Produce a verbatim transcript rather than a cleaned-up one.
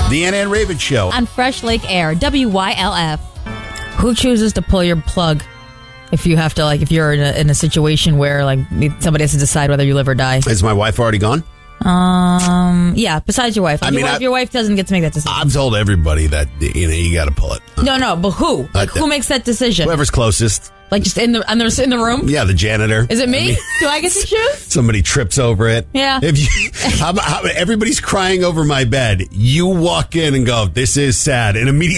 The Anna and Raven Show. On Fresh Lake Air, W Y L F. Who chooses to pull your plug if you have to, like, if you're in a, in a situation where, like, somebody has to decide whether you live or die? Is my wife already gone? Um, yeah, besides your wife. Like I mean, your, wife I- your wife doesn't get to make that decision. I've told everybody that, you know, you got to pull it. No, no, but who? Like, who makes that decision? Whoever's closest. Like, just in the, and they're in the room? Yeah, the janitor. Is it me? I mean, Do I get to choose? somebody trips over it. Yeah. If you, how, about- how, everybody's crying over my bed. You walk in and go, this is sad. And immediately